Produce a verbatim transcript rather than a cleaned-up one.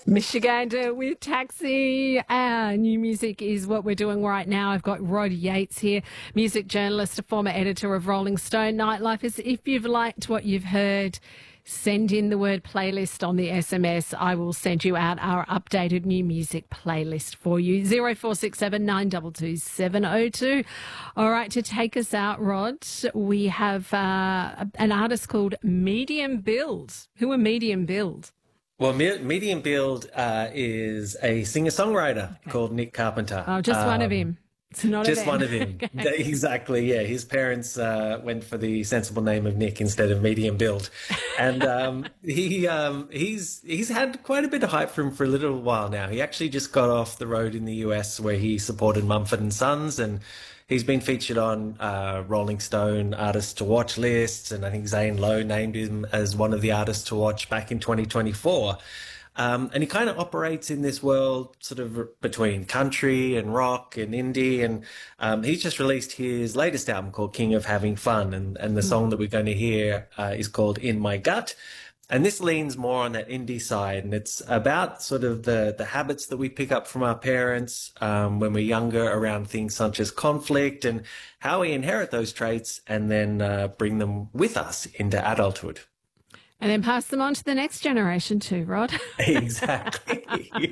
Michigander with Taxi. Uh, new music is what we're doing right now. I've got Rod Yates here, music journalist, a former editor of Rolling Stone Nightlife. Is if you've liked what you've heard, send in the word playlist on the S M S. I will send you out our updated new music playlist for you. zero four six seven nine two two seven zero two. All right, to take us out, Rod, we have uh, an artist called Medium Build. Who are Medium Build? Well, Me- Medium Build uh, is a singer-songwriter okay. called Nick Carpenter. Oh, just um, one of him. It's not just a one of him. Okay. Exactly, yeah. His parents uh, went for the sensible name of Nick instead of Medium Build. And um, he um, he's he's had quite a bit of hype for him for a little while now. He actually just got off the road in the U S where he supported Mumford and Sons, and he's been featured on uh, Rolling Stone artists to watch lists, and I think Zane Lowe named him as one of the artists to watch back in twenty twenty-four. Um, and he kind of operates in this world sort of between country and rock and indie. And um, he's just released his latest album called King of Having Fun. And, and the song that we're going to hear uh, is called In My Gut. And this leans more on that indie side. And it's about sort of the, the habits that we pick up from our parents um, when we're younger around things such as conflict, and how we inherit those traits and then uh, bring them with us into adulthood. And then pass them on to the next generation too, Rod. Exactly.